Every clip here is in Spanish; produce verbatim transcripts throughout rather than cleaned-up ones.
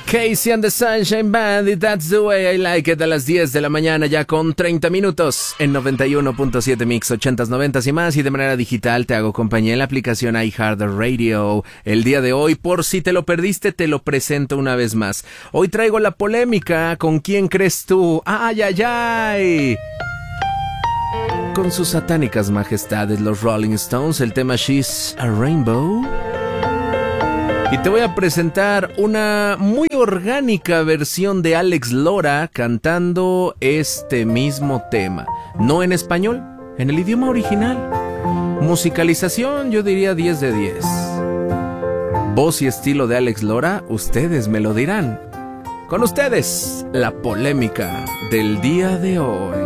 Casey and the Sunshine Band y That's the Way I Like It a las diez de la mañana ya con treinta minutos en noventa y uno punto siete Mix, ochentas, noventas y más, y de manera digital te hago compañía en la aplicación iHeartRadio. El día de hoy, por si te lo perdiste, te lo presento una vez más. Hoy traigo la polémica ¿con quién crees tú? ¡Ay, ay, ay! Con sus satánicas majestades los Rolling Stones, el tema She's a Rainbow. Y te voy a presentar una muy orgánica versión de Alex Lora cantando este mismo tema. No en español, en el idioma original. Musicalización, yo diría diez de diez. Voz y estilo de Alex Lora, ustedes me lo dirán. Con ustedes, la polémica del día de hoy.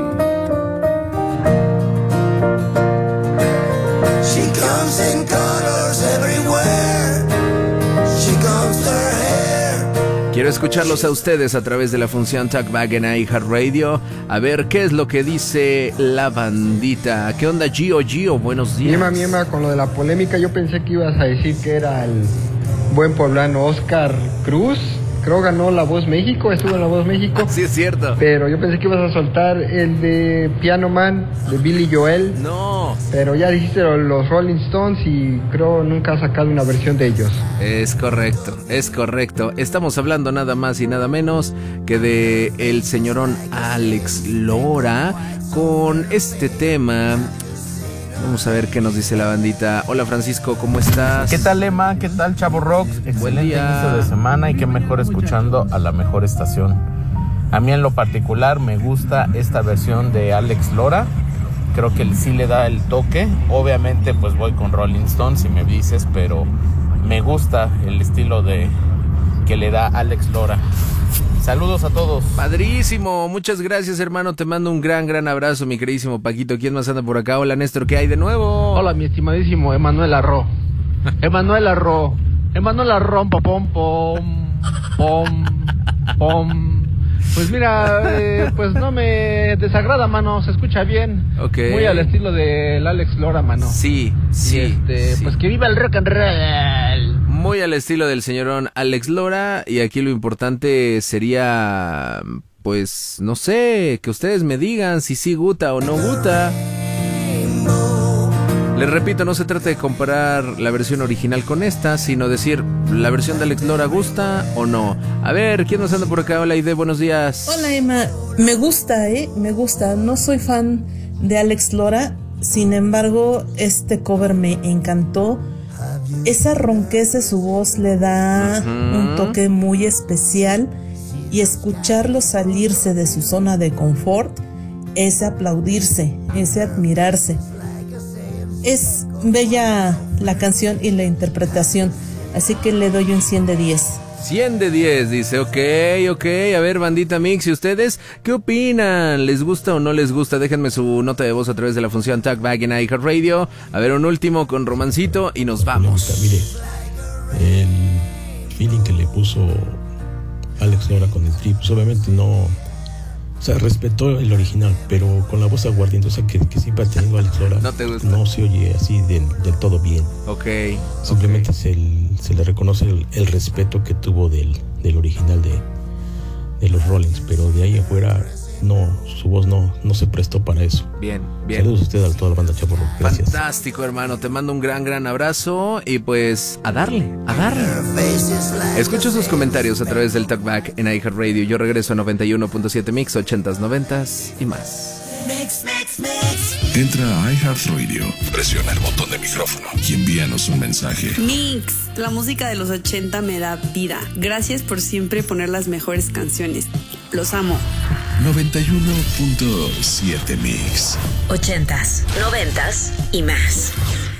She comes in colors everywhere. Quiero escucharlos a ustedes a través de la función Talkback en iHeartRadio. A ver qué es lo que dice la bandita. ¿Qué onda, Gio? Gio, buenos días. Miema, miema, con lo de la polémica, yo pensé que ibas a decir que era el buen poblano Oscar Cruz. Creo ganó La Voz México, estuvo en La Voz México. Sí, es cierto. Pero yo pensé que ibas a soltar el de Piano Man, de Billy Joel. No. Pero ya dijiste los Rolling Stones y creo nunca has sacado una versión de ellos. Es correcto, es correcto. Estamos hablando nada más y nada menos que de el señorón Alex Lora con este tema. Vamos a ver qué nos dice la bandita. Hola Francisco, ¿cómo estás? ¿Qué tal, Emma? ¿Qué tal, Chavo Rocks? Excelente inicio de semana y qué mejor escuchando a la mejor estación. A mí en lo particular me gusta esta versión de Alex Lora. Creo que sí le da el toque. Obviamente pues voy con Rolling Stones si me dices, pero me gusta el estilo de que le da Alex Lora. Saludos a todos. Padrísimo, muchas gracias hermano, te mando un gran, gran abrazo mi queridísimo Paquito. ¿Quién más anda por acá? Hola Néstor, ¿qué hay de nuevo? Hola mi estimadísimo Emanuel Arro. Emanuel Arro. Emanuel Arro, pom, pom, pom, pom. Pues mira, eh, pues no me desagrada, mano, se escucha bien. Okay. Muy al estilo del Alex Lora, mano. Sí, sí. Y este, sí. Pues que viva el rock and roll. Muy al estilo del señorón Alex Lora. Y aquí lo importante sería, pues, no sé, que ustedes me digan si sí gusta o no gusta. Les repito, no se trata de comparar la versión original con esta, sino decir, ¿la versión de Alex Lora gusta o no? A ver, ¿quién nos anda por acá? Hola, Aide, buenos días. Hola, Emma. Me gusta, ¿eh? Me gusta. No soy fan de Alex Lora, sin embargo, este cover me encantó. Esa ronquez de su voz le da uh-huh. un toque muy especial y escucharlo salirse de su zona de confort es aplaudirse, es admirarse. Es bella la canción y la interpretación, así que le doy un cien de diez. cien de diez, dice, ok, ok, a ver, bandita Mix, ¿y ustedes qué opinan? ¿Les gusta o no les gusta? Déjenme su nota de voz a través de la función Talkback en iHeartRadio. A ver, un último con Romancito y nos vamos. Mire, el feeling que le puso Alex Lora con el trip, pues obviamente no... O sea, respetó el original, pero con la voz aguardientosa que, que siempre ha tenido Alex Lora, no, te gusta. No se oye así del, del todo bien. Ok. Simplemente okay. Se, se le reconoce el, el respeto que tuvo del, del original de, de los Rollings, pero de ahí afuera no, su voz no, no se prestó para eso. Bien, bien. Saludos a usted, a toda la banda Chaporro. Gracias. Fantástico, hermano. Te mando un gran, gran abrazo y pues a darle, a darle. Escucho sus comentarios a través del Talkback en iHeartRadio. Yo regreso a noventa y uno punto siete Mix, ochentas, noventas y más. Mix, mix, mix. Entra a iHeartRadio, presiona el botón de micrófono y envíanos un mensaje. Mix, la música de los ochenta me da vida. Gracias por siempre poner las mejores canciones. Los amo. noventa y uno punto siete Mix. Ochentas, noventas y más.